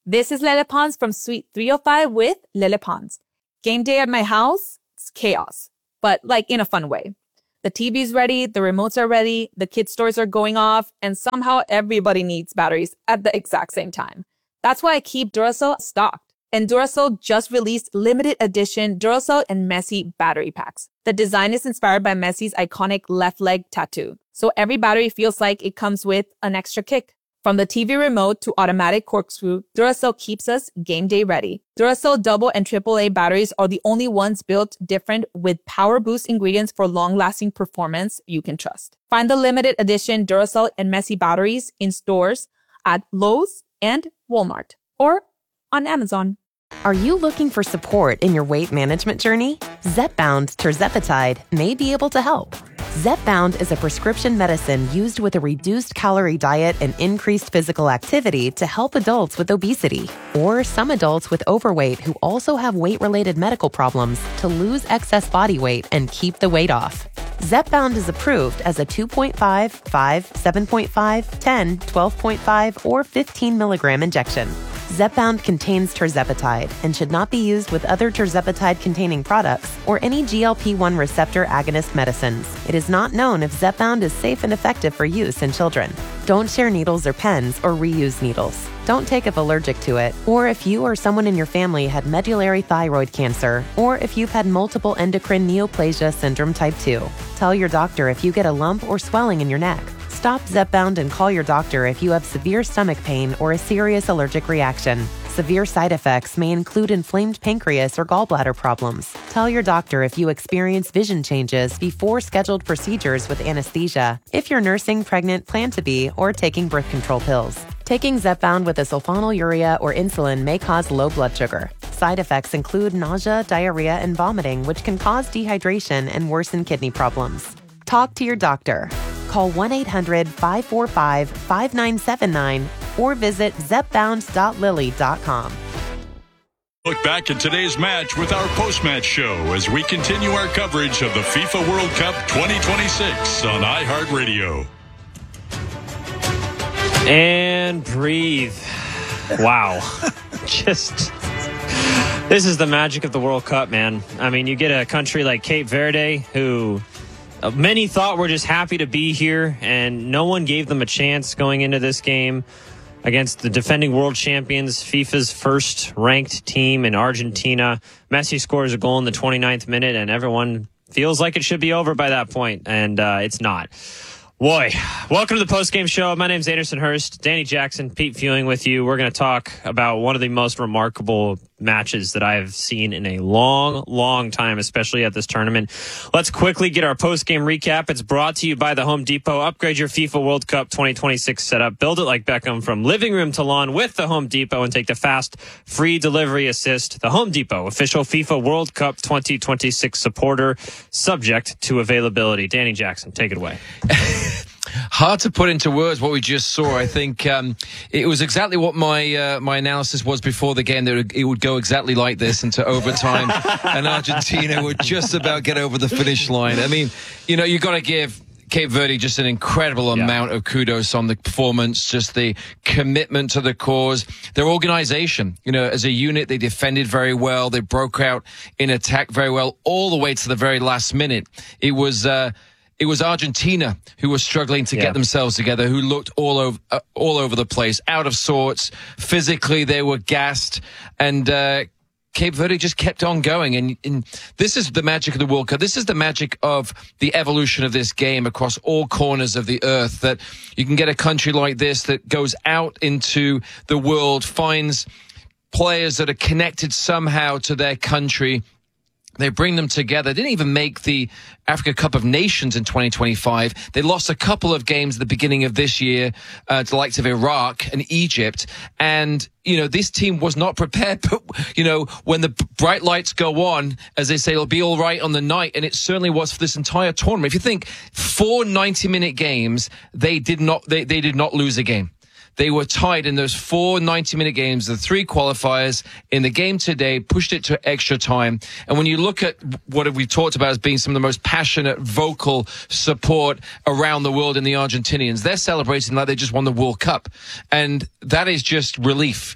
This is Lele Pons from Suite 305 with Lele Pons. Game day at my house, it's chaos, but like in a fun way. The TV's ready, the remotes are ready, the kids' toys are going off, and somehow everybody needs batteries at the exact same time. That's why I keep Duracell stocked. And Duracell just released limited edition Duracell and Messi battery packs. The design is inspired by Messi's iconic left leg tattoo. So every battery feels like it comes with an extra kick. From the TV remote to automatic corkscrew, Duracell keeps us game day ready. Duracell double and AAA batteries are the only ones built different with power boost ingredients for long-lasting performance you can trust. Find the limited edition Duracell and Messi batteries in stores at Lowe's and Walmart or on Amazon. Are you looking for support in your weight management journey? Zepbound tirzepatide may be able to help. Zepbound is a prescription medicine used with a reduced calorie diet and increased physical activity to help adults with obesity or some adults with overweight who also have weight-related medical problems to lose excess body weight and keep the weight off. Zepbound is approved as a 2.5, 5, 7.5, 10, 12.5, or 15 milligram injection. Zepbound contains tirzepatide and should not be used with other tirzepatide-containing products or any GLP-1 receptor agonist medicines. It is not known if Zepbound is safe and effective for use in children. Don't share needles or pens or reuse needles. Don't take if allergic to it, or if you or someone in your family had medullary thyroid cancer, or if you've had multiple endocrine neoplasia syndrome type 2. Tell your doctor if you get a lump or swelling in your neck. Stop Zepbound and call your doctor if you have severe stomach pain or a serious allergic reaction. Severe side effects may include inflamed pancreas or gallbladder problems. Tell your doctor if you experience vision changes before scheduled procedures with anesthesia, if you're nursing, pregnant, plan to be, or taking birth control pills. Taking Zepbound with a sulfonylurea or insulin may cause low blood sugar. Side effects include nausea, diarrhea, and vomiting, which can cause dehydration and worsen kidney problems. Talk to your doctor. Call 1-800-545-5979 or visit zepbound.lilly.com. Look back at today's match with our post-match show as we continue our coverage of the FIFA World Cup 2026 on iHeartRadio. And breathe. Wow. This is the magic of the World Cup, man. I mean, you get a country like Cape Verde who many thought were just happy to be here, and no one gave them a chance going into this game against the defending world champions, FIFA's first-ranked team in Argentina. Messi scores a goal in the 29th minute, and everyone feels like it should be over by that point, and it's not. Boy, welcome to the post-game show. My name's Anderson Hurst, Danny Jackson, Pete Fewing with you. We're going to talk about one of the most remarkable matches that I have seen in a long, long time, especially at this tournament. Let's quickly get our post-game recap. It's brought to you by the Home Depot. Upgrade your FIFA World Cup 2026 setup. Build it like Beckham from living room to lawn with the Home Depot and take the fast, free delivery assist. The Home Depot, official FIFA World Cup 2026 supporter, subject to availability. Danny Jackson, take it away. Hard to put into words what we just saw. I think it was exactly what my my analysis was before the game, that it would go exactly like this into overtime, and Argentina would just about get over the finish line. I mean, you know, you got to give Cape Verde just an incredible amount of kudos on the performance, just the commitment to the cause, their organization. You know, as a unit, they defended very well. They broke out in attack very well all the way to the very last minute. It was Argentina who was struggling to get themselves together, who looked all over the place, out of sorts. Physically, they were gassed, and Cape Verde just kept on going. And this is the magic of the World Cup. This is the magic of the evolution of this game across all corners of the earth, that you can get a country like this that goes out into the world, finds players that are connected somehow to their country. They bring them together. They didn't even make the Africa Cup of Nations in 2025. They lost a couple of games at the beginning of this year to the likes of Iraq and Egypt. And, you know, this team was not prepared. But, you know, when the bright lights go on, as they say, it'll be all right on the night. And it certainly was for this entire tournament. If you think 4 90-minute games, they did not lose a game. They were tied in those 4 90-minute games, the 3 qualifiers. In the game today, pushed it to extra time. And when you look at what we've talked about as being some of the most passionate, vocal support around the world in the Argentinians, they're celebrating like they just won the World Cup. And that is just relief.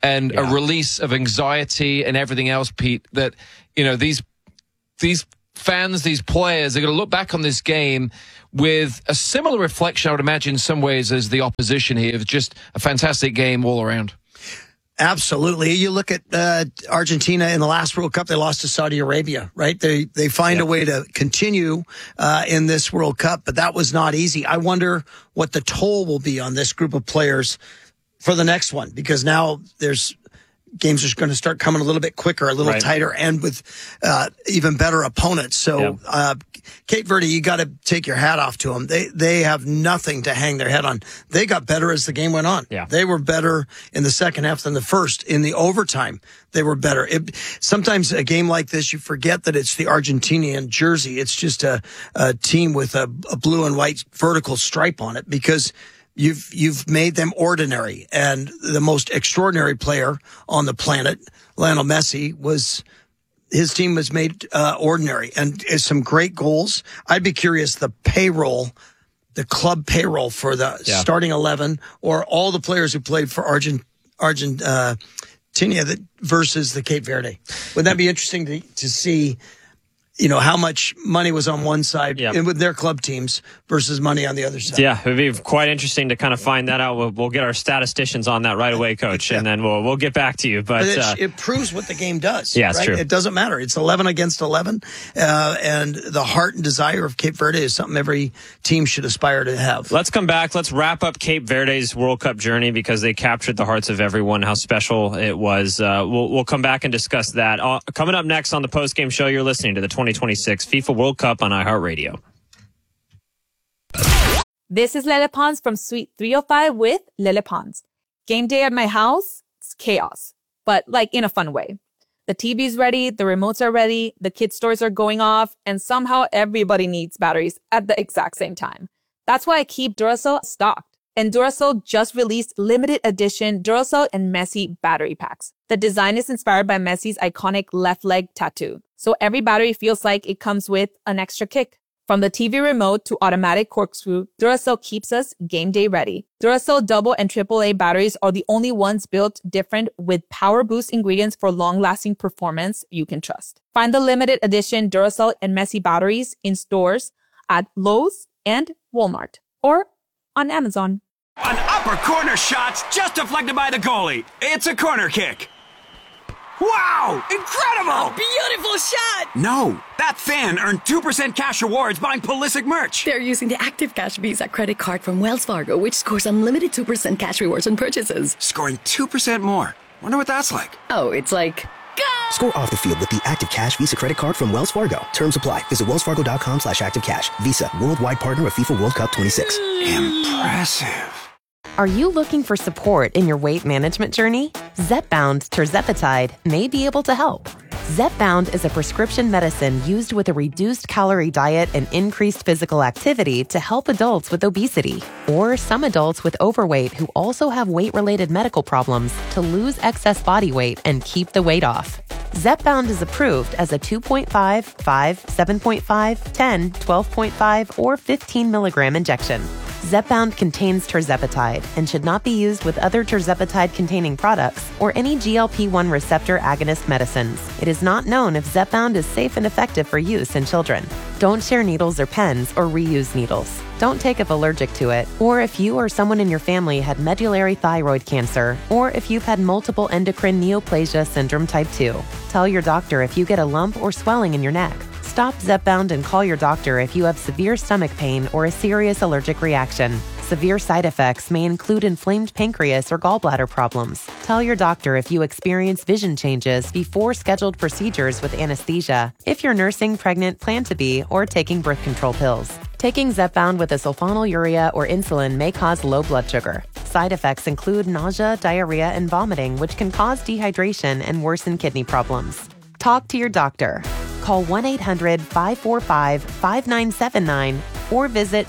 and a release of anxiety and everything else, Pete, that, these fans, these players are going to look back on this game with a similar reflection, I would imagine, in some ways, as the opposition here. It's just a fantastic game all around. Absolutely. You look at Argentina in the last World Cup, they lost to Saudi Arabia, right? They find a way to continue in this World Cup, but that was not easy. I wonder what the toll will be on this group of players for the next one, because now games are going to start coming a little bit quicker, a little tighter, and with even better opponents. So Cape Verde, you got to take your hat off to them. They have nothing to hang their head on. They got better as the game went on. Yeah. They were better in the second half than the first. In the overtime, they were better. Sometimes a game like this, you forget that it's the Argentinian jersey. It's just a team with a blue and white vertical stripe on it, because you've made them ordinary. And the most extraordinary player on the planet, Lionel Messi, his team was made ordinary, and some great goals. I'd be curious, the club payroll for the starting 11, or all the players who played for Argentina versus the Cape Verde. Would that be interesting to see? How much money was on one side and with their club teams versus money on the other side. Yeah, it would be quite interesting to kind of find that out. We'll get our statisticians on that right away, Coach, and then we'll get back to you. But it proves what the game does. Yeah, it's right? true. It doesn't matter. It's 11 against 11, and the heart and desire of Cape Verde is something every team should aspire to have. Let's come back. Let's wrap up Cape Verde's World Cup journey, because they captured the hearts of everyone, how special it was. We'll come back and discuss that. Coming up next on the postgame show, you're listening to the 2026 FIFA World Cup on iHeartRadio. This is Lele Pons from Suite 305 with Lele Pons. Game day at my house, it's chaos, but in a fun way. The TV's ready, the remotes are ready, the kids' toys are going off, and somehow everybody needs batteries at the exact same time. That's why I keep Duracell stocked. And Duracell just released limited edition Duracell and Messi battery packs. The design is inspired by Messi's iconic left leg tattoo, so every battery feels like it comes with an extra kick. From the TV remote to automatic corkscrew, Duracell keeps us game day ready. Duracell double and AAA batteries are the only ones built different, with power boost ingredients for long-lasting performance you can trust. Find the limited edition Duracell and Messi batteries in stores at Lowe's and Walmart, or on Amazon. An upper corner shot just deflected by the goalie. It's a corner kick. Wow! Incredible! A beautiful shot! No, that fan earned 2% cash rewards buying Pulisic merch. They're using the Active Cash Visa credit card from Wells Fargo, which scores unlimited 2% cash rewards on purchases. Scoring 2% more. Wonder what that's like. Oh, it's like... Go! Score off the field with the Active Cash Visa credit card from Wells Fargo. Terms apply. Visit wellsfargo.com/activecash. Visa, worldwide partner of FIFA World Cup 26. Impressive. Are you looking for support in your weight management journey? Zepbound tirzepatide may be able to help. Zepbound is a prescription medicine used with a reduced calorie diet and increased physical activity to help adults with obesity, or some adults with overweight who also have weight-related medical problems, to lose excess body weight and keep the weight off. Zepbound is approved as a 2.5, 5, 7.5, 10, 12.5, or 15 milligram injection. Zepbound contains tirzepatide and should not be used with other tirzepatide-containing products or any GLP-1 receptor agonist medicines. It is not known if Zepbound is safe and effective for use in children. Don't share needles or pens or reuse needles. Don't take if allergic to it, or if you or someone in your family had medullary thyroid cancer, or if you've had multiple endocrine neoplasia syndrome type 2. Tell your doctor if you get a lump or swelling in your neck. Stop Zepbound and call your doctor if you have severe stomach pain or a serious allergic reaction. Severe side effects may include inflamed pancreas or gallbladder problems. Tell your doctor if you experience vision changes before scheduled procedures with anesthesia, if you're nursing, pregnant, plan to be, or taking birth control pills. Taking Zepbound with a sulfonylurea or insulin may cause low blood sugar. Side effects include nausea, diarrhea, and vomiting, which can cause dehydration and worsen kidney problems. Talk to your doctor. Call 1-800-545-5979 or visit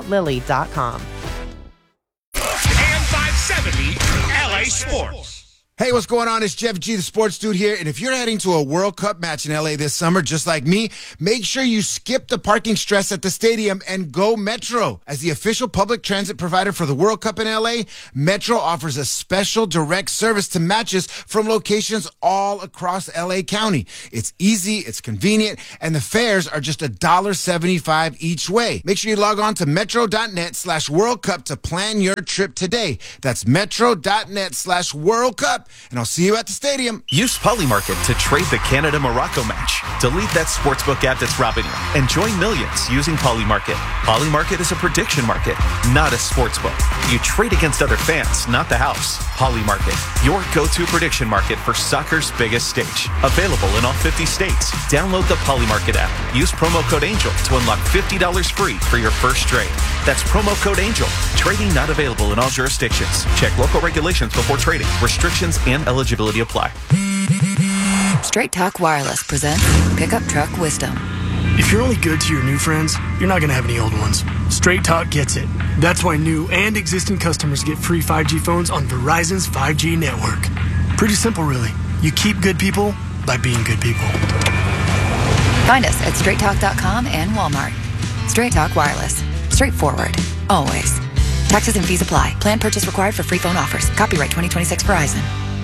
zepbound.lily.com. AM 570, LA Sports. Hey, what's going on? It's Jeff G, the sports dude here. And if you're heading to a World Cup match in LA this summer, just like me, make sure you skip the parking stress at the stadium and go Metro. As the official public transit provider for the World Cup in LA, Metro offers a special direct service to matches from locations all across LA County. It's easy, it's convenient, and the fares are just $1.75 each way. Make sure you log on to metro.net/World Cup to plan your trip today. That's metro.net/World Cup. And I'll see you at the stadium. Use Polymarket to trade the Canada-Morocco match. Delete that sportsbook app that's robbing you and join millions using Polymarket. Polymarket is a prediction market, not a sportsbook. You trade against other fans, not the house. Polymarket, your go-to prediction market for soccer's biggest stage. Available in all 50 states. Download the Polymarket app. Use promo code ANGEL to unlock $50 free for your first trade. That's promo code ANGEL. Trading not available in all jurisdictions. Check local regulations before trading. Restrictions and eligibility apply. Straight Talk Wireless presents Pickup Truck Wisdom. If you're only good to your new friends, you're not going to have any old ones. Straight Talk gets it. That's why new and existing customers get free 5G phones on Verizon's 5G network. Pretty simple, really. You keep good people by being good people. Find us at straighttalk.com and Walmart. Straight Talk Wireless. Straightforward. Always. Taxes and fees apply. Plan purchase required for free phone offers. Copyright 2026 Verizon.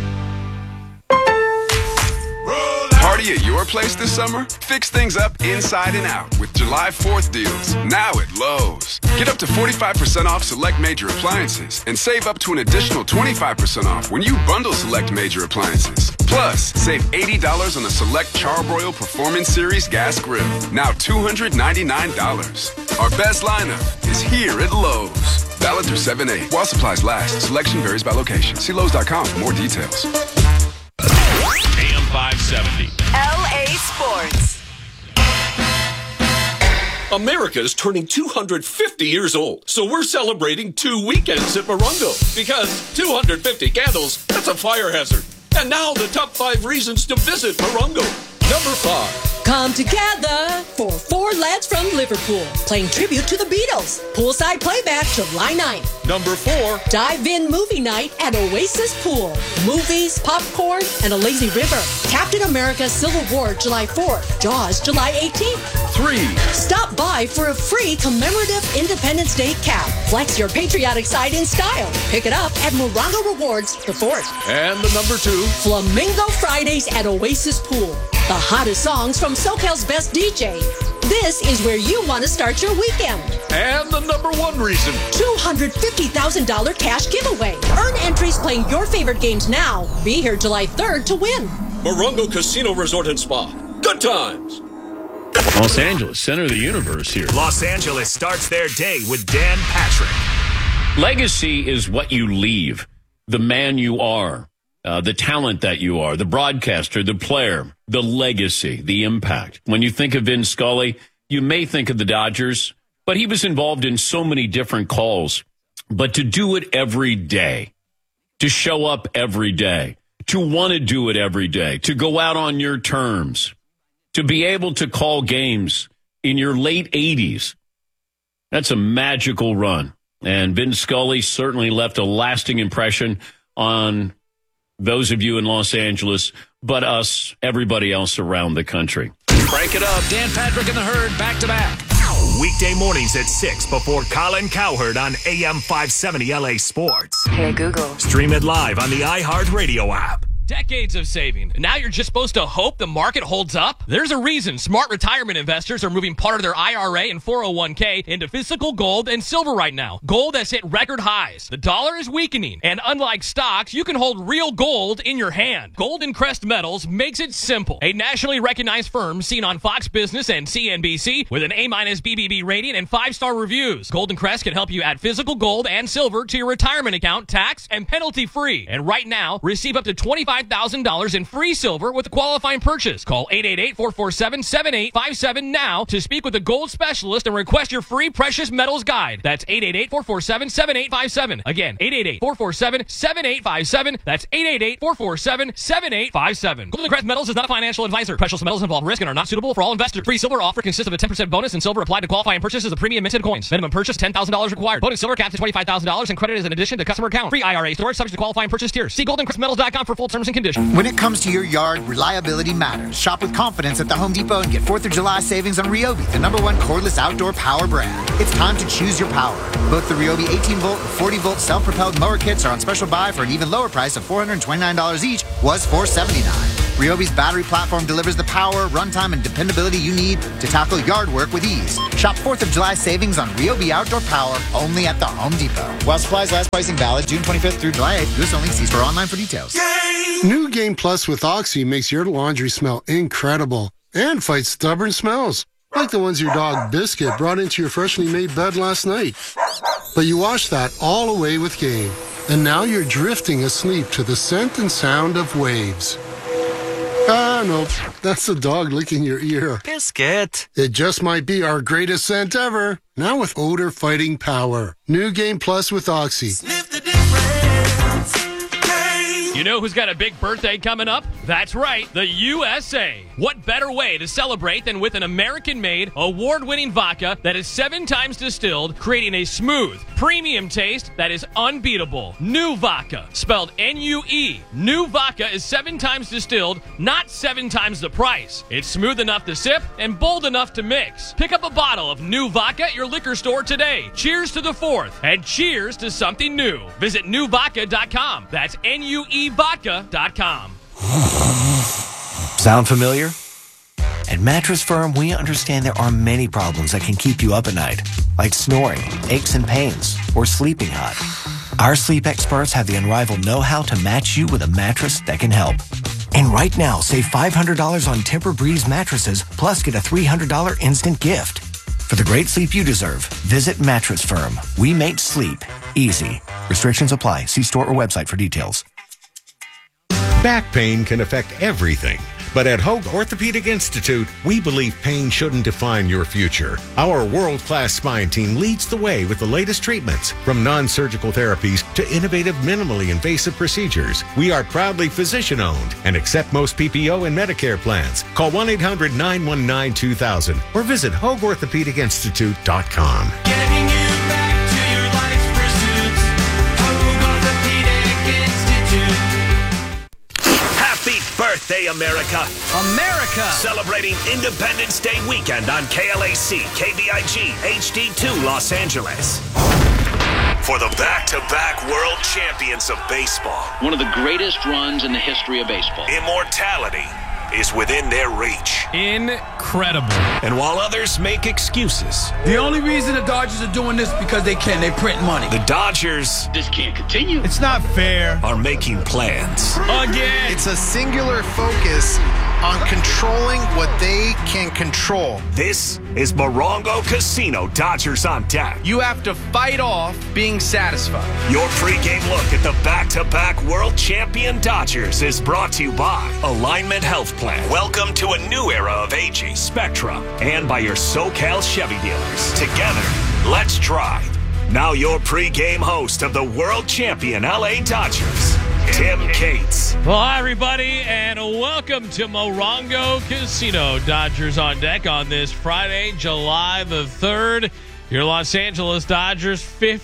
Party at your place this summer? Fix things up inside and out with July 4th deals, now at Lowe's. Get up to 45% off select major appliances and save up to an additional 25% off when you bundle select major appliances. Plus, save $80 on a select Charbroil Performance Series gas grill, now $299. Our best lineup is here at Lowe's. Valid through 7/8. While supplies last, selection varies by location. See Lowe's.com for more details. AM 570. LA Sports. America is turning 250 years old, so we're celebrating 2 weekends at Morongo because 250 candles, that's a fire hazard. And now the top 5 reasons to visit Morongo. Number 5. Come together for 4 lads from Liverpool, playing tribute to the Beatles. Poolside playback July 9th. Number 4. Dive-in movie night at Oasis Pool. Movies, popcorn, and a lazy river. Captain America Civil War July 4th. Jaws July 18th. 3. Stop by for a free commemorative Independence Day cap. Flex your patriotic side in style. Pick it up at Morongo Rewards, the 4th. And the number 2. Flamingo Fridays at Oasis Pool. The hottest songs from SoCal's best DJ. This is where you want to start your weekend. And the number 1 reason. $250,000 cash giveaway. Earn entries playing your favorite games now. Be here July 3rd to win. Morongo Casino Resort and Spa. Good times. Los Angeles, center of the universe here. Los Angeles starts their day with Dan Patrick. Legacy is what you leave. The man you are. The talent that you are, the broadcaster, the player, the legacy, the impact. When you think of Vin Scully, you may think of the Dodgers, but he was involved in so many different calls. But to do it every day, to show up every day, to want to do it every day, to go out on your terms, to be able to call games in your late 80s, that's a magical run. And Vin Scully certainly left a lasting impression on those of you in Los Angeles, but us, everybody else around the country. Crank it up. Dan Patrick and the Herd back to back. Weekday mornings at 6 before Colin Cowherd on AM 570 LA Sports. Hey, Google. Stream it live on the iHeartRadio app. Decades of saving. And now you're just supposed to hope the market holds up? There's a reason smart retirement investors are moving part of their IRA and 401k into physical gold and silver right now. Gold has hit record highs. The dollar is weakening. And unlike stocks, you can hold real gold in your hand. Golden Crest Metals makes it simple. A nationally recognized firm seen on Fox Business and CNBC with an A- BBB rating and 5-star reviews. Golden Crest can help you add physical gold and silver to your retirement account tax and penalty free. And right now, receive up to 25 $25,000 in free silver with a qualifying purchase. Call 888-447-7857 now to speak with a gold specialist and request your free precious metals guide. That's 888-447-7857. Again, 888-447-7857. That's 888-447-7857. Golden Crest Metals is not a financial advisor. Precious metals involve risk and are not suitable for all investors. Free silver offer consists of a 10% bonus and silver applied to qualifying purchases of premium minted coins. Minimum purchase $10,000 required. Bonus silver capped to $25,000 and credit is an addition to customer account. Free IRA storage subject to qualifying purchase tiers. See goldencrestmetals.com for full terms and conditions. When it comes to your yard, reliability matters. Shop with confidence at the Home Depot and get 4th of July savings on Ryobi, the #1 cordless outdoor power brand. It's time to choose your power. Both the Ryobi 18-volt and 40-volt self-propelled mower kits are on special buy for an even lower price of $429 each, was $479. Ryobi's battery platform delivers the power, runtime, and dependability you need to tackle yard work with ease. Shop 4th of July savings on Ryobi outdoor power only at the Home Depot. While supplies last, pricing valid June 25th through July 8th. US only. See store online for details. New Game Plus with Oxy makes your laundry smell incredible and fights stubborn smells, like the ones your dog Biscuit brought into your freshly made bed last night. But you washed that all away with Game, and now you're drifting asleep to the scent and sound of waves. Ah, nope. That's the dog licking your ear. Biscuit. It just might be our greatest scent ever. Now with odor fighting power. New Game Plus with Oxy. Sniff the difference. You know who's got a big birthday coming up? That's right, the USA. What better way to celebrate than with an American-made, award-winning vodka that is 7 times distilled, creating a smooth, premium taste that is unbeatable. New Vodka, spelled N-U-E. New Vodka is 7 times distilled, not 7 times the price. It's smooth enough to sip and bold enough to mix. Pick up a bottle of New Vodka at your liquor store today. Cheers to the 4th, and cheers to something new. Visit newvodka.com. That's N-U-E-Vodka.com. Sound familiar? At Mattress Firm, we understand there are many problems that can keep you up at night, like snoring, aches and pains, or sleeping hot. Our sleep experts have the unrivaled know-how to match you with a mattress that can help. And right now, save $500 on Tempur-Breeze mattresses, plus get a $300 instant gift. For the great sleep you deserve, visit Mattress Firm. We make sleep easy. Restrictions apply. See store or website for details. Back pain can affect everything. But at Hoag Orthopedic Institute, we believe pain shouldn't define your future. Our world-class spine team leads the way with the latest treatments, from non-surgical therapies to innovative minimally invasive procedures. We are proudly physician-owned and accept most PPO and Medicare plans. Call 1-800-919-2000 or visit HoagOrthopedicInstitute.com. Getting you back to your life's pursuits. Hoag Orthopedic Institute. Happy birthday, America! America! Celebrating Independence Day weekend on KLAC, KBIG, HD2 Los Angeles. For the back-to-back world champions of baseball. One of the greatest runs in the history of baseball. Immortality is within their reach. Incredible. And while others make excuses, the only reason the Dodgers are doing this is because they can. They print money. The Dodgers... This can't continue. It's not fair. ...are making plans. Again. It's a singular focus on controlling what they can control. This is Morongo Casino Dodgers on deck. You have to fight off being satisfied. Your pregame look at the back-to-back world champion Dodgers is brought to you by Alignment Health Plan. Welcome to a new era of aging, Spectrum, and by your SoCal Chevy dealers. Together, let's drive. Now your pregame host of the world champion LA Dodgers, Tim Cates. Well, hi, everybody, and welcome to Morongo Casino. Dodgers on deck on this Friday, July the 3rd. Your Los Angeles Dodgers,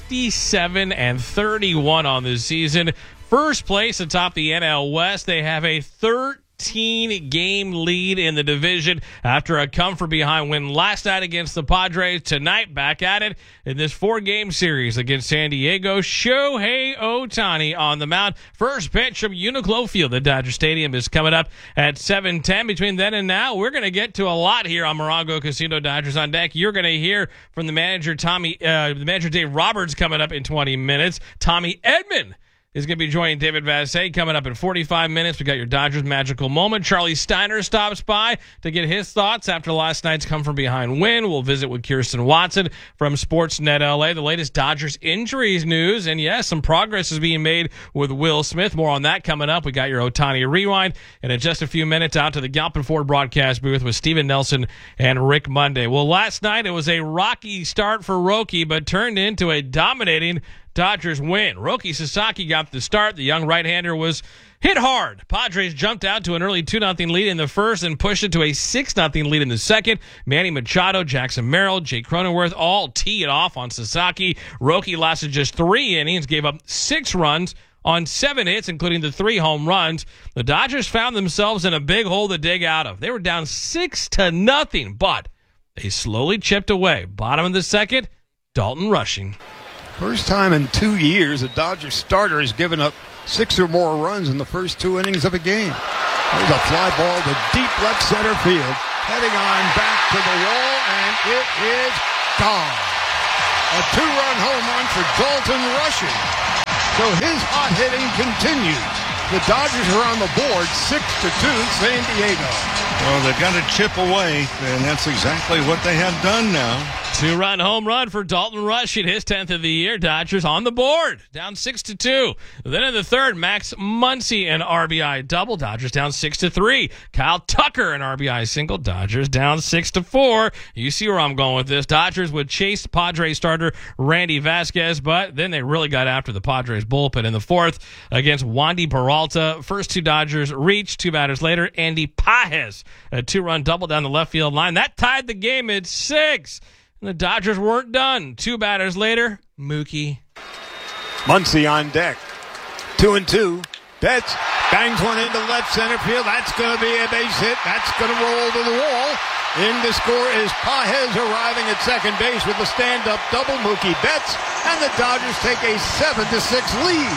57-31 on this season. First place atop the NL West. They have a 13-game lead in the division after a come-from-behind win last night against the Padres. Tonight, back at it in this 4-game series against San Diego. Shohei Ohtani on the mound. First pitch from Uniqlo Field at Dodger Stadium is coming up at 7:10. Between then and now, we're going to get to a lot here on Morongo Casino Dodgers on deck. You're going to hear from the manager, Dave Roberts, coming up in 20 minutes. Tommy Edman is going to be joining David Vassegh coming up in 45 minutes. We got your Dodgers magical moment. Charlie Steiner stops by to get his thoughts after last night's come-from-behind win. We'll visit with Kirsten Watson from Sportsnet LA. The latest Dodgers injuries news. And yes, some progress is being made with Will Smith. More on that coming up. We got your Ohtani Rewind. And in just a few minutes, out to the Galpin Ford broadcast booth with Steven Nelson and Rick Monday. Well, last night it was a rocky start for Roki, but turned into a dominating Dodgers win. Roki Sasaki got the start. The young right-hander was hit hard. Padres jumped out to an early 2-0 lead in the first and pushed it to a 6-0 lead in the second. Manny Machado, Jackson Merrill, Jake Cronenworth all tee it off on Sasaki. Roki lasted just 3 innings, gave up 6 runs on 7 hits, including the 3 home runs. The Dodgers found themselves in a big hole to dig out of. They were down 6-0, but they slowly chipped away. Bottom of the second, Dalton Rushing. First time in 2 years a Dodgers starter has given up 6 or more runs in the first 2 innings of a game. There's a fly ball to deep left center field. Heading on back to the wall, and it is gone. A 2-run home run for Dalton Rushing. So his hot hitting continues. The Dodgers are on the board, 6-2, San Diego. Well, they've got to chip away, and that's exactly what they have done now. 2-run home run for Dalton Rushing, his 10th of the year. Dodgers on the board, down 6-2. Then in the third, Max Muncy an RBI double. Dodgers down 6-3. Kyle Tucker an RBI single. Dodgers down 6-4. You see where I'm going with this. Dodgers would chase Padres starter Randy Vasquez, but then they really got after the Padres bullpen in the fourth against Wandy Peralta. First 2 Dodgers reached. 2 batters later, Andy Pages, a 2-run double down the left field line. That tied the game at 6. And the Dodgers weren't done. 2 batters later, Mookie. Muncy on deck. 2-2. Betts bangs one into left center field. That's going to be a base hit. That's going to roll to the wall. In to score is Pages, arriving at second base with a stand-up double. Mookie Betts, and the Dodgers take a 7-6 lead.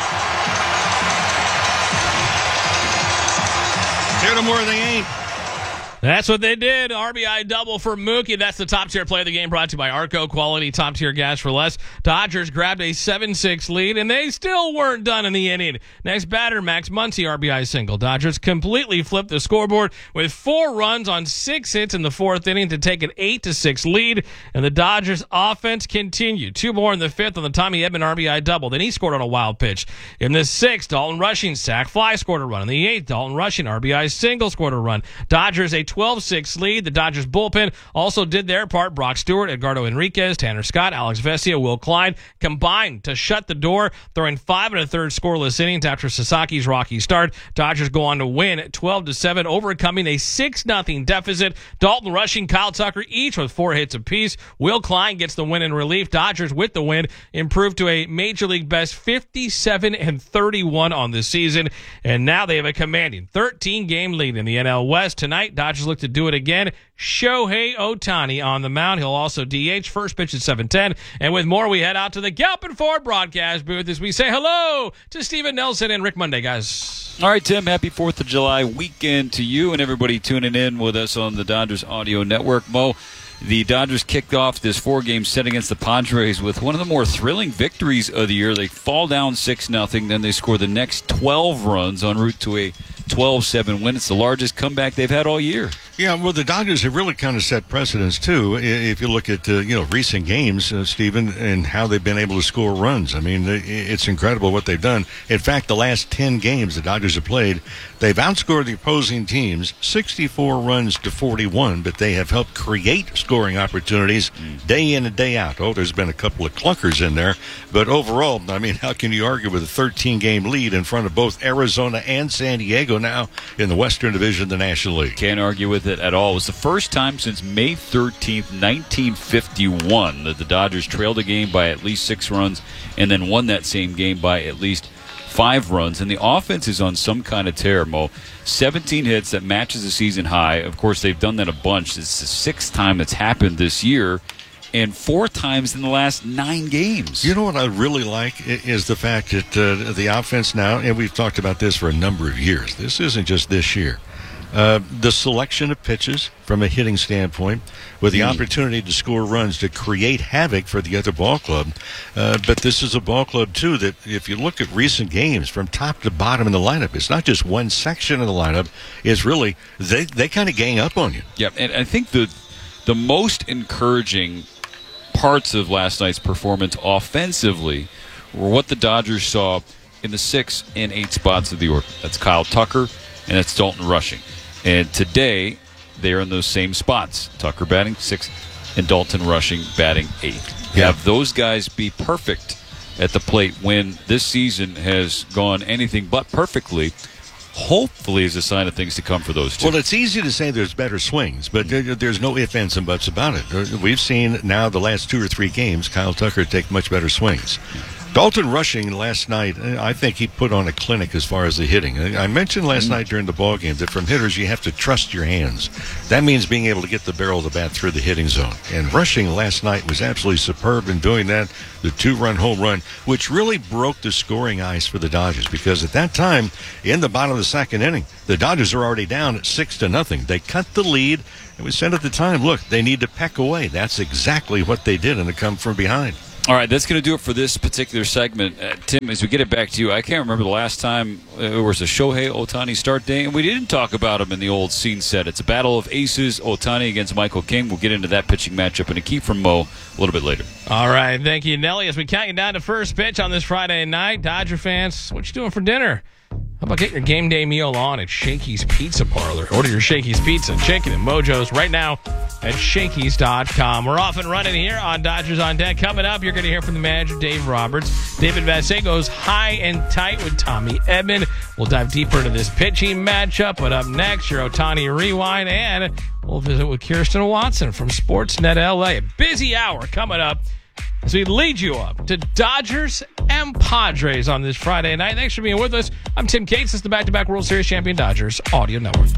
Hit them where they ain't. That's what they did. RBI double for Mookie. That's the top-tier play of the game, brought to you by Arco. Quality top-tier gas for less. Dodgers grabbed a 7-6 lead, and they still weren't done in the inning. Next batter, Max Muncy, RBI single. Dodgers completely flipped the scoreboard with 4 runs on 6 hits in the 4th inning to take an 8-6 lead, and the Dodgers offense continued. 2 more in the 5th on the Tommy Edman RBI double. Then he scored on a wild pitch. In the 6th, Dalton Rushing, sac fly, scored a run. In the 8th, Dalton Rushing, RBI single, scored a run. Dodgers a 12-6 lead. The Dodgers bullpen also did their part. Brock Stewart, Edgardo Enriquez, Tanner Scott, Alex Vesia, Will Klein combined to shut the door, throwing 5 1/3 scoreless innings after Sasaki's rocky start. Dodgers go on to win 12-7, overcoming a 6-0 deficit. Dalton Rushing, Kyle Tucker, each with 4 hits apiece. Will Klein gets the win in relief. Dodgers with the win improved to a Major League best 57-31 on the season, and now they have a commanding 13-game lead in the NL West. Tonight, Dodgers look to do it again. Shohei Ohtani on the mound. He'll also DH. First pitch at 7:10. And with more, we head out to the Galpin Ford broadcast booth as we say hello to Steven Nelson and Rick Monday, guys. All right, Tim, happy 4th of July weekend to you and everybody tuning in with us on the Dodgers Audio Network. Mo, the Dodgers kicked off this 4-game set against the Padres with one of the more thrilling victories of the year. They fall down 6-0, then they score the next 12 runs en route to a 12-7 win. It's the largest comeback they've had all year. Yeah, well, the Dodgers have really kind of set precedents, too. If you look at, recent games, Stephen, and how they've been able to score runs. I mean, it's incredible what they've done. In fact, the last 10 games the Dodgers have played, they've outscored the opposing teams 64 runs to 41, but they have helped create scoring opportunities day in and day out. Oh, there's been a couple of clunkers in there. But overall, I mean, how can you argue with a 13-game lead in front of both Arizona and San Diego now in the Western Division of the National League? Can't argue with it at all. It was the first time since May 13th, 1951 that the Dodgers trailed a game by at least 6 runs and then won that same game by at least 5 runs. And the offense is on some kind of tear, Mo. 17 hits, that matches the season high. Of course, they've done that a bunch. It's the 6th time it's happened this year, and 4 times in the last 9 games. You know what I really like is the fact that the offense now, and we've talked about this for a number of years. This isn't just this year. The selection of pitches from a hitting standpoint, with the opportunity to score runs to create havoc for the other ball club. But this is a ball club, too, that if you look at recent games from top to bottom in the lineup, it's not just one section of the lineup. It's really, they kind of gang up on you. Yeah, and I think the most encouraging parts of last night's performance offensively were what the Dodgers saw in the 6 and 8 spots of the order. That's Kyle Tucker and that's Dalton Rushing. And today, they're in those same spots. Tucker batting 6th and Dalton Rushing batting 8th. Yeah. Have those guys be perfect at the plate when this season has gone anything but perfectly, hopefully is a sign of things to come for those two. Well, it's easy to say there's better swings, but there's no ifs, ands, and buts about it. We've seen now the last 2 or 3 games, Kyle Tucker take much better swings. Dalton Rushing last night, I think he put on a clinic as far as the hitting. I mentioned last night during the ball game that from hitters you have to trust your hands. That means being able to get the barrel of the bat through the hitting zone. And Rushing last night was absolutely superb in doing that. The 2-run home run, which really broke the scoring ice for the Dodgers, because at that time, in the bottom of the 2nd inning, the Dodgers are already down at 6-0. They cut the lead, and we said at the time, look, they need to peck away. That's exactly what they did, and to come from behind. All right, that's going to do it for this particular segment. Tim, as we get it back to you, I can't remember the last time it was a Shohei Ohtani start day, and we didn't talk about him in the old scene set. It's a battle of aces, Ohtani against Michael King. We'll get into that pitching matchup and a key from Mo a little bit later. All right, thank you, Nelly. As we count you down to first pitch on this Friday night, Dodger fans, what you doing for dinner? How about getting your game day meal on at Shakey's Pizza Parlor? Order your Shakey's Pizza, Chicken, and Mojo's right now at Shakey's.com. We're off and running here on Dodgers on Deck. Coming up, you're going to hear from the manager, Dave Roberts. David Vassegh goes high and tight with Tommy Edman. We'll dive deeper into this pitching matchup. But up next, your Ohtani Rewind, and we'll visit with Kirsten Watson from Sportsnet LA. A busy hour coming up as we lead you up to Dodgers and Padres on this Friday night. Thanks for being with us. I'm Tim Cates. This is the back-to-back World Series champion Dodgers Audio Network.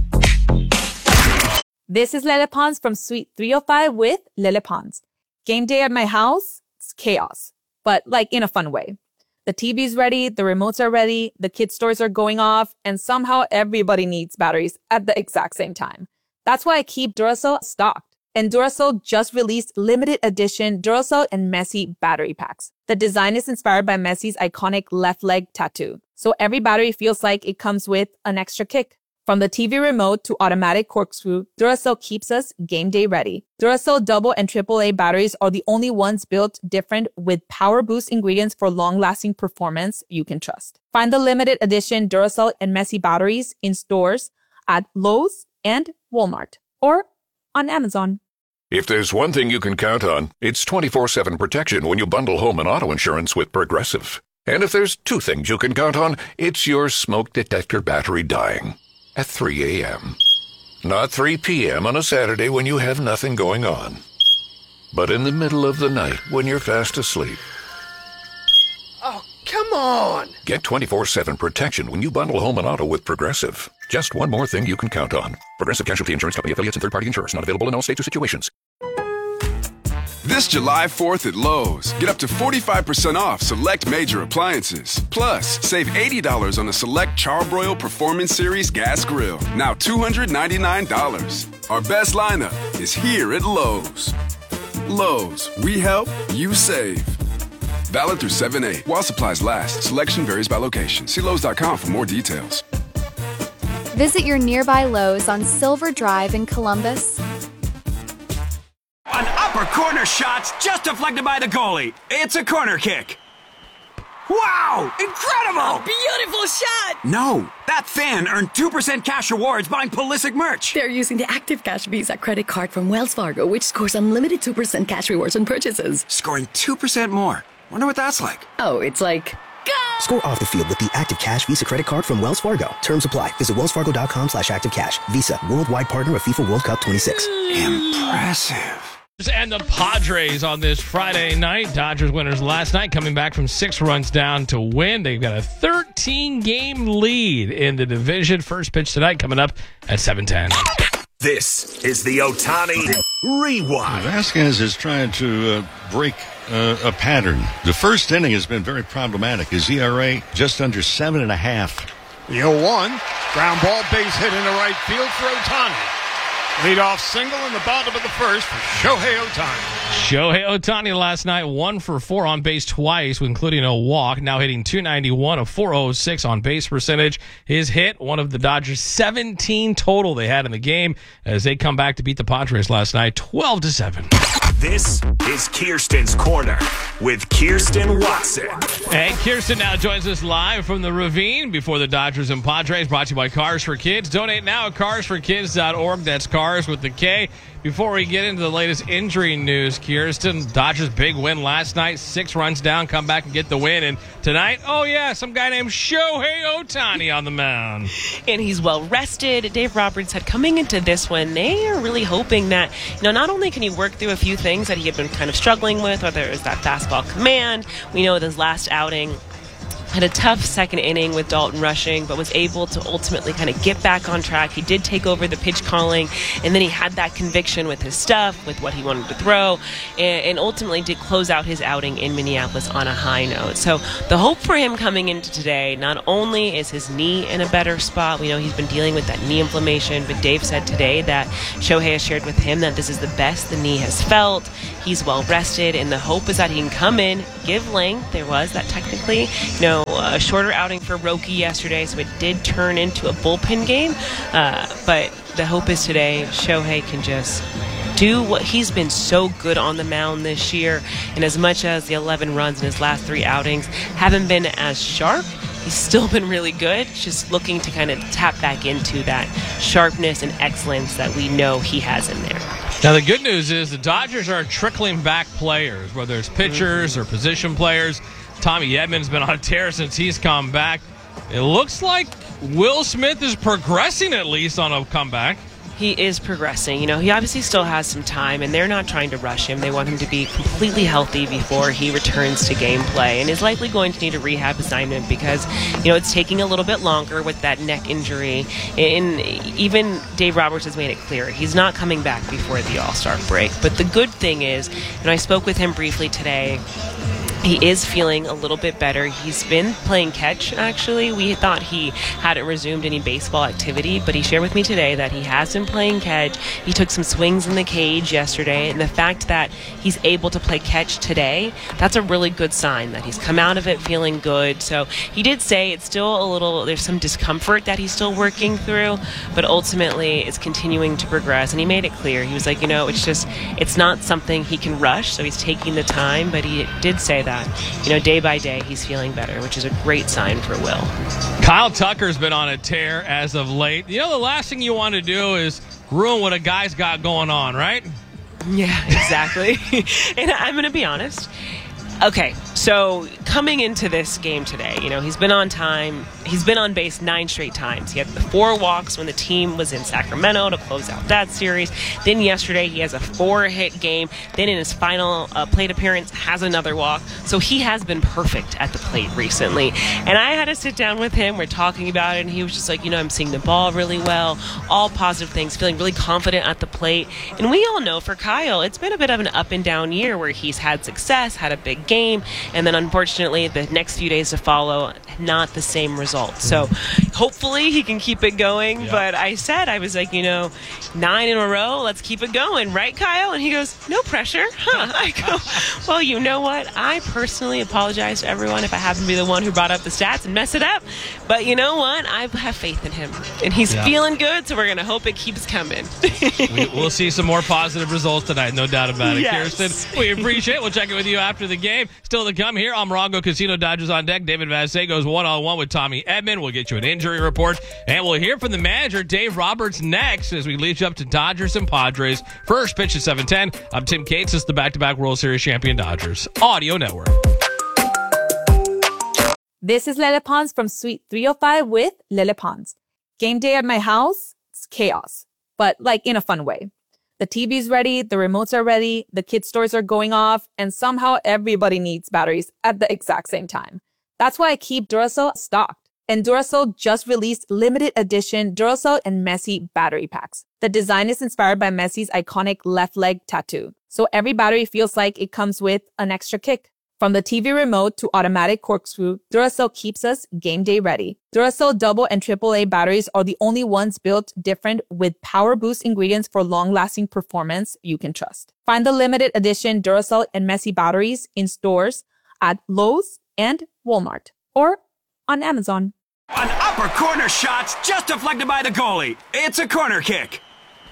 This is Lele Pons from Suite 305 with Lele Pons. Game day at my house, it's chaos, but like in a fun way. The TV's ready, the remotes are ready, the kids' toys are going off, and somehow everybody needs batteries at the exact same time. That's why I keep Duracell stocked. And Duracell just released limited edition Duracell and Messi battery packs. The design is inspired by Messi's iconic left leg tattoo. So every battery feels like it comes with an extra kick. From the TV remote to automatic corkscrew, Duracell keeps us game day ready. Duracell double and AAA batteries are the only ones built different with power boost ingredients for long-lasting performance you can trust. Find the limited edition Duracell and Messi batteries in stores at Lowe's and Walmart or on Amazon. If there's one thing you can count on, it's 24/7 protection when you bundle home and auto insurance with Progressive. And if there's 2 things you can count on, it's your smoke detector battery dying at 3 a.m. Not 3 p.m. on a Saturday when you have nothing going on, but in the middle of the night when you're fast asleep. Oh, come on! Get 24/7 protection when you bundle home and auto with Progressive. Just one more thing you can count on. Progressive Casualty Insurance Company, affiliates, and third-party insurers. Not available in all states or situations. This July 4th at Lowe's, get up to 45% off select major appliances. Plus, save $80 on a select Charbroil Performance Series gas grill. Now $299. Our best lineup is here at Lowe's. Lowe's, we help, you save. Valid through 7/8. While supplies last, selection varies by location. See Lowe's.com for more details. Visit your nearby Lowe's on Silver Drive in Columbus. An upper corner shot's just deflected by the goalie. It's a corner kick. Wow! Incredible! Beautiful shot! No, that fan earned 2% cash rewards buying Pulisic merch. They're using the Active Cash Visa credit card from Wells Fargo, which scores unlimited 2% cash rewards on purchases. Scoring 2% more. Wonder what that's like. Oh, it's like... Score off the field with the Active Cash Visa credit card from Wells Fargo. Terms apply. Visit wellsfargo.com/activecash. Visa, worldwide partner of FIFA World Cup 26. Impressive. And the Padres on this Friday night. Dodgers winners last night, coming back from 6 runs down to win. They've got a 13-game lead in the division. First pitch tonight coming up at 7:10. This is the Ohtani Rewind. Vasquez is trying to break a pattern. The first inning has been very problematic. His ERA just under 7.5 The 0-1, ground ball base hit into right field for Ohtani. Leadoff single in the bottom of the first for Shohei Ohtani. Shohei Ohtani last night, 1 for 4 on base twice, including a walk, now hitting .291, a .406 on base percentage. His hit, one of the Dodgers' 17 total they had in the game as they come back to beat the Padres last night, 12-7. This is Kirsten's Corner with Kirsten Watson. And Kirsten now joins us live from the Ravine before the Dodgers and Padres, brought to you by Cars for Kids. Donate now at carsforkids.org. That's Cars with the K. Before we get into the latest injury news, Kirsten, Dodgers' big win last night, 6 runs down, come back and get the win. And tonight, oh yeah, some guy named Shohei Ohtani on the mound. And he's well rested. Dave Roberts said coming into this one, they are really hoping that, not only can he work through a few things that he had been kind of struggling with, whether it was that fastball command. We know his last outing had a tough second inning with Dalton rushing, but was able to ultimately kind of get back on track. He did take over the pitch calling, and then he had that conviction with his stuff, with what he wanted to throw, and ultimately did close out his outing in Minneapolis on a high note. So the hope for him coming into today, not only is his knee in a better spot, we know he's been dealing with that knee inflammation, but Dave said today that Shohei has shared with him that this is the best the knee has felt. He's well rested, and the hope is that he can come in, give length. There was that technically, a shorter outing for Roki yesterday, so it did turn into a bullpen game. But the hope is today Shohei can just do what he's been so good on the mound this year. And as much as the 11 runs in his last 3 outings haven't been as sharp, he's still been really good. Just looking to kind of tap back into that sharpness and excellence that we know he has in there. Now, the good news is the Dodgers are trickling back players, whether it's pitchers or position players. Tommy Edman's been on a tear since he's come back. It looks like Will Smith is progressing, at least, on a comeback. He is progressing. He obviously still has some time, and they're not trying to rush him. They want him to be completely healthy before he returns to gameplay, and is likely going to need a rehab assignment because, it's taking a little bit longer with that neck injury. And even Dave Roberts has made it clear he's not coming back before the All-Star break. But the good thing is, I spoke with him briefly today, he is feeling a little bit better. He's been playing catch, actually. We thought he hadn't resumed any baseball activity, but he shared with me today that he has been playing catch. He took some swings in the cage yesterday, and the fact that he's able to play catch today, that's a really good sign that he's come out of it feeling good. So he did say it's still there's some discomfort that he's still working through, but ultimately it's continuing to progress. And he made it clear. He was like, it's not something he can rush, so he's taking the time, but he did say that, day by day he's feeling better, which is a great sign for Will. Kyle Tucker's been on a tear as of late. The last thing you want to do is ruin what a guy's got going on, right? Yeah, exactly. And I'm going to be honest. Okay, so coming into this game today, he's been on time. He's been on base 9 straight times. He had the 4 walks when the team was in Sacramento to close out that series. Then yesterday he has a 4-hit game. Then in his final plate appearance has another walk. So he has been perfect at the plate recently. And I had to sit down with him. We're talking about it, and he was just like, I'm seeing the ball really well. All positive things, feeling really confident at the plate. And we all know for Kyle, it's been a bit of an up and down year where he's had success, had a big game, and then unfortunately the next few days to follow, not the same result. So hopefully he can keep it going. Yeah. But I was like, 9 in a row, let's keep it going, right, Kyle? And he goes, no pressure. I go, well, you know what? I personally apologize to everyone if I happen to be the one who brought up the stats and mess it up. But you know what? I have faith in him, and he's feeling good, so we're going to hope it keeps coming. We'll see some more positive results tonight, no doubt about it. Yes. Kirsten, we appreciate it. We'll check in with you after the game. Still to come here on Morongo Casino, Dodgers on deck. David Vassegh goes one-on-one with Tommy Edman. We'll get you an injury report, and we'll hear from the manager, Dave Roberts, next as we lead you up to Dodgers and Padres. First pitch at 7:10. I'm Tim Cates. This is the back-to-back World Series champion Dodgers Audio Network. This is Lele Pons from Suite 305 with Lele Pons. Game day at my house, it's chaos, but in a fun way. The TV's ready, the remotes are ready, the kids' stores are going off, and somehow everybody needs batteries at the exact same time. That's why I keep Duracell stocked. And Duracell just released limited edition Duracell and Messi battery packs. The design is inspired by Messi's iconic left leg tattoo. So every battery feels like it comes with an extra kick. From the TV remote to automatic corkscrew, Duracell keeps us game day ready. Duracell double and AAA batteries are the only ones built different with power boost ingredients for long-lasting performance you can trust. Find the limited edition Duracell and Messi batteries in stores at Lowe's and Walmart or on Amazon. An upper corner shot's just deflected by the goalie. It's a corner kick.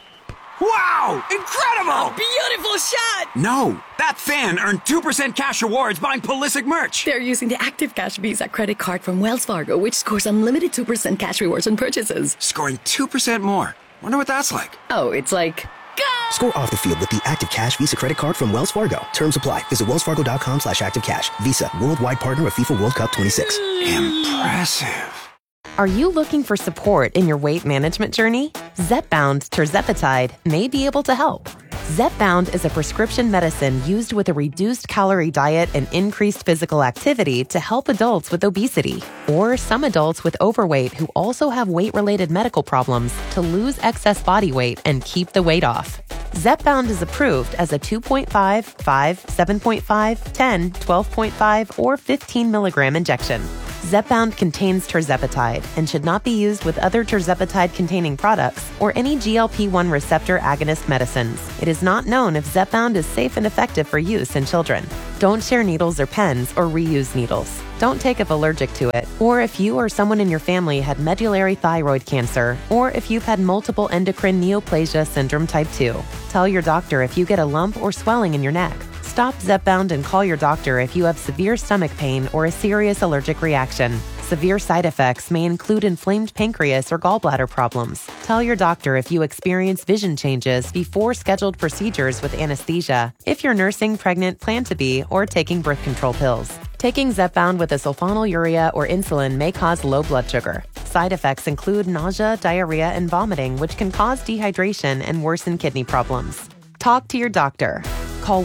Wow! Incredible! Beautiful shot! No, that fan earned 2% cash rewards buying Pulisic merch. They're using the Active Cash Visa credit card from Wells Fargo, which scores unlimited 2% cash rewards on purchases. Scoring 2% more. Wonder what that's like. Oh, it's like... Score off the field with the Active Cash Visa credit card from Wells Fargo. Terms apply. Visit wellsfargo.com/activecash. Visa, worldwide partner of FIFA World Cup 26. Impressive. Are you looking for support in your weight management journey? Zepbound tirzepatide may be able to help. Zepbound is a prescription medicine used with a reduced calorie diet and increased physical activity to help adults with obesity or some adults with overweight who also have weight-related medical problems to lose excess body weight and keep the weight off. Zepbound is approved as a 2.5, 5, 7.5, 10, 12.5, or 15 milligram injection. Zepbound contains tirzepatide and should not be used with other tirzepatide-containing products or any GLP-1 receptor agonist medicines. It is not known if Zepbound is safe and effective for use in children. Don't share needles or pens or reuse needles. Don't take if allergic to it, or if you or someone in your family had medullary thyroid cancer, or if you've had multiple endocrine neoplasia syndrome type 2. Tell your doctor if you get a lump or swelling in your neck. Stop Zepbound and call your doctor if you have severe stomach pain or a serious allergic reaction. Severe side effects may include inflamed pancreas or gallbladder problems. Tell your doctor if you experience vision changes before scheduled procedures with anesthesia, if you're nursing, pregnant, plan to be, or taking birth control pills. Taking Zepbound with a sulfonylurea or insulin may cause low blood sugar. Side effects include nausea, diarrhea, and vomiting, which can cause dehydration and worsen kidney problems. Talk to your doctor. Call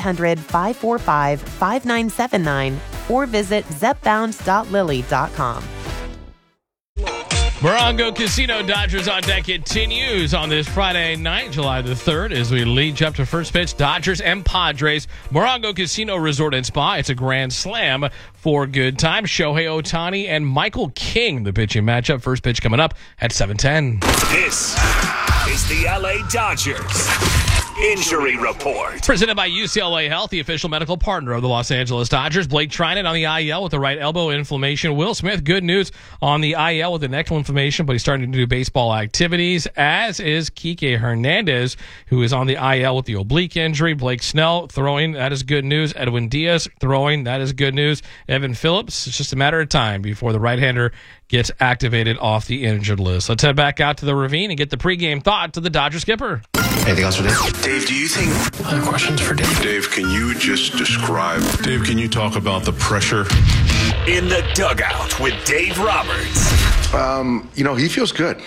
1-800-545-5979 or visit zepbound.lily.com. Morongo Casino Dodgers on deck continues on this Friday night, July the 3rd, as we lead you up to first pitch, Dodgers and Padres. Morongo Casino Resort and Spa. It's a grand slam for good time. Shohei Ohtani and Michael King, the pitching matchup. First pitch coming up at 7:10. This is the LA Dodgers Injury Report. Presented by UCLA Health, the official medical partner of the Los Angeles Dodgers. Blake Trinan on the IL with the right elbow inflammation. Will Smith, good news on the IL with the neck inflammation, but he's starting to do baseball activities, as is Kike Hernandez, who is on the IL with the oblique injury. Blake Snell throwing, that is good news. Edwin Diaz throwing, that is good news. Evan Phillips, it's just a matter of time before the right-hander gets activated off the injured list. Let's head back out to the Ravine and get the pregame thought to the Dodger skipper. Anything else for Dave? Dave, do you think... Other questions for Dave? Dave, can you just describe... Dave, can you talk about the pressure? In the dugout with Dave Roberts. He feels good.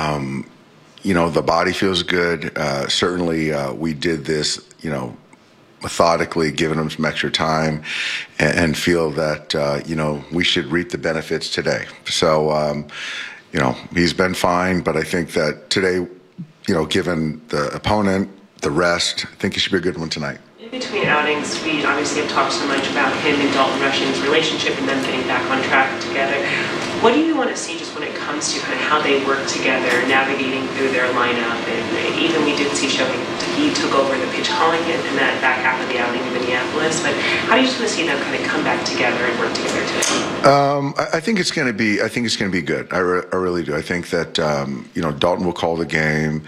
The body feels good. Certainly, we did this, methodically, giving him some extra time and feel that, we should reap the benefits today. So, he's been fine, but I think that today, given the opponent, the rest, I think it should be a good one tonight. In between outings, we obviously have talked so much about him and Dalton Rushing's relationship and them getting back on track together. What do you want to see just when it comes to kind of how they work together, navigating through their lineup? And even we did see Shohei, he took over the pitch calling in that back half of the outing in Minneapolis. But how do you just want to see them kind of come back together and work together today? I think it's going to be good. I really do. I think that Dalton will call the game.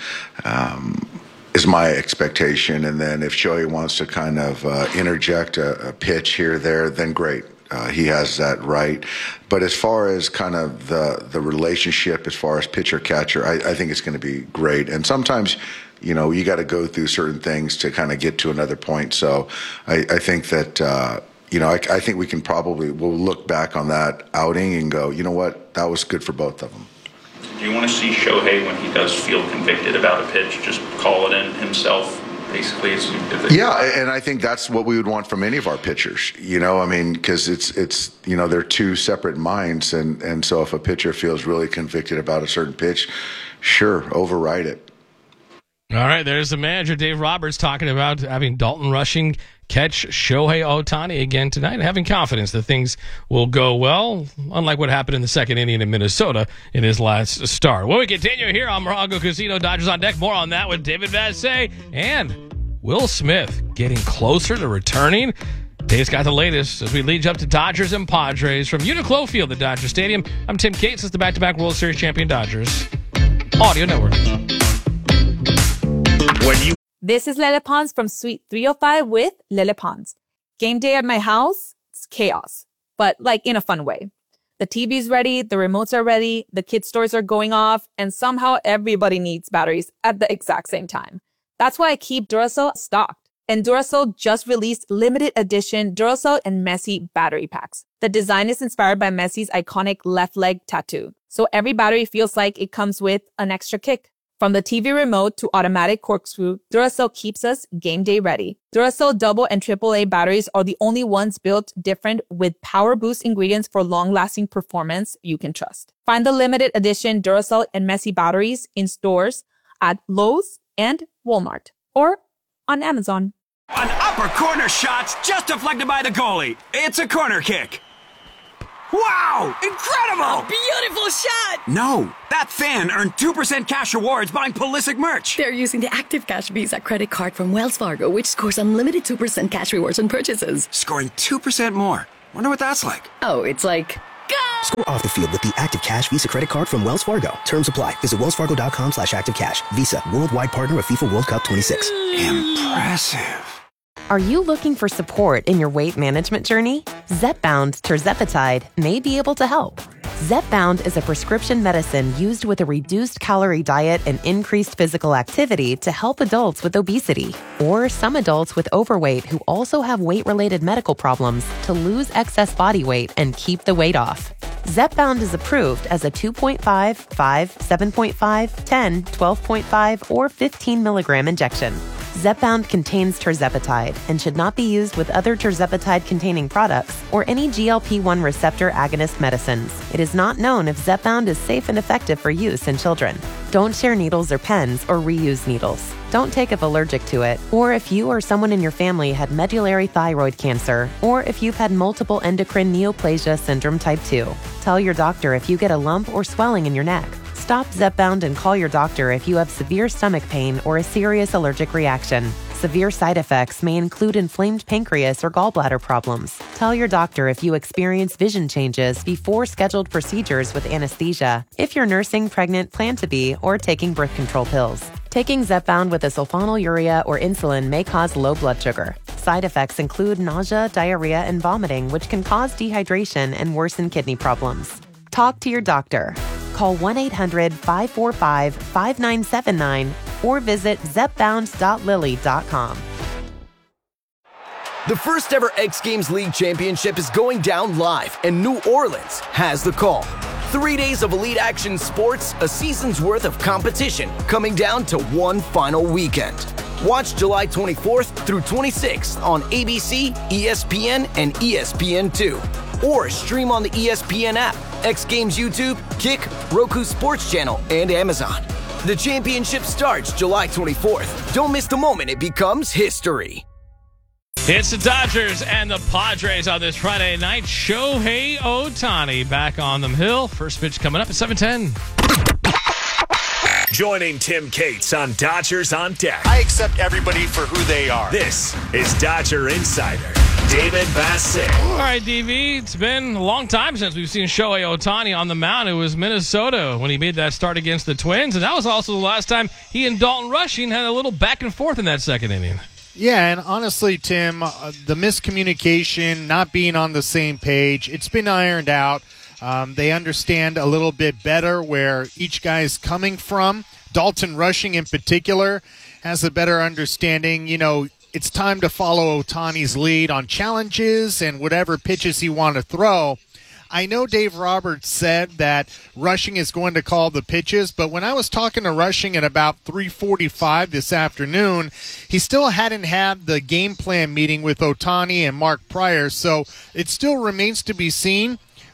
Is my expectation, and then if Shohei wants to kind of interject a pitch here or there, then great. He has that right. But as far as kind of the relationship, as far as pitcher-catcher, I think it's going to be great. And sometimes, you got to go through certain things to kind of get to another point. So I think that, I think we can we'll look back on that outing and go, you know what, that was good for both of them. Do you want to see Shohei, when he does feel convicted about a pitch, just call it in himself? Basically, yeah, and I think that's what we would want from any of our pitchers. Because it's they're two separate minds, and so if a pitcher feels really convicted about a certain pitch, sure, override it. All right, there's the manager, Dave Roberts, talking about having Dalton Rushing catch Shohei Ohtani again tonight, having confidence that things will go well, unlike what happened in the second inning in Minnesota in his last start. When we continue here on Morongo Casino, Dodgers on deck. More on that with David Vassegh and Will Smith getting closer to returning. Dave's got the latest as we lead you up to Dodgers and Padres from Uniqlo Field at Dodger Stadium. I'm Tim Cates. This is the back-to-back World Series champion Dodgers Audio Network. This is Lele Pons from Suite 305 with Lele Pons. Game day at my house, it's chaos, but like in a fun way. The TV's ready, the remotes are ready, the kids' stores are going off, and somehow everybody needs batteries at the exact same time. That's why I keep Duracell stocked. And Duracell just released limited edition Duracell and Messi battery packs. The design is inspired by Messi's iconic left leg tattoo. So every battery feels like it comes with an extra kick. From the TV remote to automatic corkscrew, Duracell keeps us game day ready. Duracell double and AAA batteries are the only ones built different with power boost ingredients for long-lasting performance you can trust. Find the limited edition Duracell and Messi batteries in stores at Lowe's and Walmart or on Amazon. An upper corner shot just deflected by the goalie. It's a corner kick. Wow! Incredible! A beautiful shot! No, that fan earned 2% cash rewards buying Pulisic merch. They're using the Active Cash Visa credit card from Wells Fargo, which scores unlimited 2% cash rewards on purchases. Scoring 2% more. Wonder what that's like. Oh, it's like... Score off the field with the Active Cash Visa credit card from Wells Fargo. Terms apply. Visit wellsfargo.com/activecash. Visa, worldwide partner of FIFA World Cup 26. Impressive. Are you looking for support in your weight management journey? Zepbound tirzepatide may be able to help. Zepbound is a prescription medicine used with a reduced calorie diet and increased physical activity to help adults with obesity or some adults with overweight who also have weight-related medical problems to lose excess body weight and keep the weight off. Zepbound is approved as a 2.5, 5, 7.5, 10, 12.5, or 15 milligram injection. Zepbound contains tirzepatide and should not be used with other tirzepatide-containing products or any GLP-1 receptor agonist medicines. It is not known if Zepbound is safe and effective for use in children. Don't share needles or pens or reuse needles. Don't take if allergic to it, or if you or someone in your family had medullary thyroid cancer, or if you've had multiple endocrine neoplasia syndrome type 2. Tell your doctor if you get a lump or swelling in your neck. Stop Zepbound and call your doctor if you have severe stomach pain or a serious allergic reaction. Severe side effects may include inflamed pancreas or gallbladder problems. Tell your doctor if you experience vision changes before scheduled procedures with anesthesia, if you're nursing, pregnant, plan to be, or taking birth control pills. Taking Zepbound with a sulfonylurea or insulin may cause low blood sugar. Side effects include nausea, diarrhea, and vomiting, which can cause dehydration and worsen kidney problems. Talk to your doctor. Call 1-800-545-5979 or visit zepbound.lilly.com. The first ever X Games League Championship is going down live, and New Orleans has the call. 3 days of elite action sports, a season's worth of competition, coming down to one final weekend. Watch July 24th through 26th on ABC, ESPN, and ESPN2. Or stream on the ESPN app, X Games YouTube, Kick, Roku Sports Channel, and Amazon. The championship starts July 24th. Don't miss the moment it becomes history. It's the Dodgers and the Padres on this Friday night. Shohei Ohtani back on the hill. First pitch coming up at 7:10. Joining Tim Cates on Dodgers on Deck. I accept everybody for who they are. This is Dodger Insider David Vassegh. All right, DV, it's been a long time since we've seen Shohei Ohtani on the mound. It was Minnesota when he made that start against the Twins, and that was also the last time he and Dalton Rushing had a little back and forth in that second inning. Yeah, and honestly, Tim, the miscommunication, not being on the same page, it's been ironed out. They understand a little bit better where each guy's coming from. Dalton Rushing in particular has a better understanding. You know, it's time to follow Ohtani's lead on challenges and whatever pitches he want to throw. I know Dave Roberts said that Rushing is going to call the pitches, but when I was talking to Rushing at about 3:45 this afternoon, he still hadn't had the game plan meeting with Ohtani and Mark Prior, so it still remains to be seen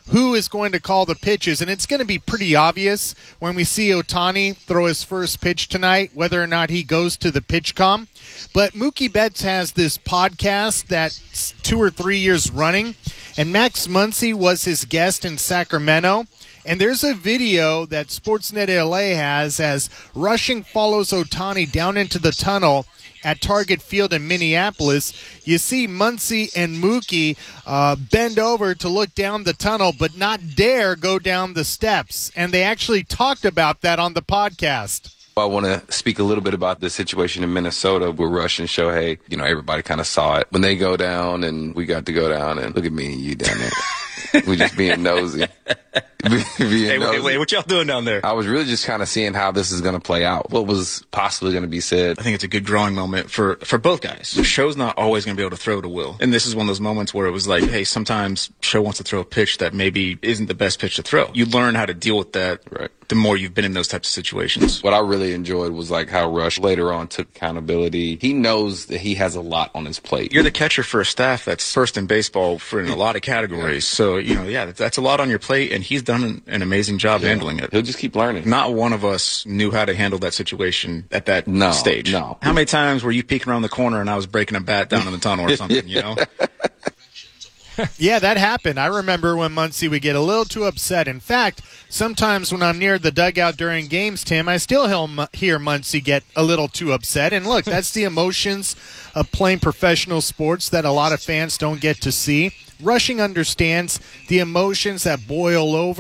who is going to call the pitches, and it's going to be pretty obvious when we see Ohtani throw his first pitch tonight, whether or not he goes to the pitch comm. But Mookie Betts has this podcast that's 2 or 3 years running, and Max Muncy was his guest in Sacramento. And there's a video that Sportsnet LA has as Rushing follows Ohtani down into the tunnel at Target Field in Minneapolis. You see Muncy and Mookie bend over to look down the tunnel, but not dare go down the steps. And they actually talked about that on the podcast. I want to speak a little bit about the situation in Minnesota with Rush and Shohei. You know, everybody kind of saw it when they go down, and we got to go down, and look at me and you down there. We just being nosy. Wait, what y'all doing down there? I was really just kind of seeing how this is going to play out. What was possibly going to be said. I think it's a good growing moment for both guys. Sho's not always going to be able to throw to Will. And this is one of those moments where it was like, hey, sometimes Sho wants to throw a pitch that maybe isn't the best pitch to throw. You learn how to deal with that the more you've been in those types of situations. What I really enjoyed was like how Rush later on took accountability. He knows that he has a lot on his plate. You're the catcher for a staff that's first in baseball in a lot of categories. So, you know, that's a lot on your plate, and he's done an amazing job handling it. He'll just keep learning. Not one of us knew how to handle that situation at that stage. No. How many times were you peeking around the corner and I was breaking a bat down in the tunnel or something, you know? Yeah, that happened. I remember when Muncy would get a little too upset. In fact, sometimes when I'm near the dugout during games, Tim, I still hear Muncy get a little too upset. And look, that's the emotions of playing professional sports that a lot of fans don't get to see. Rushing understands the emotions that boil over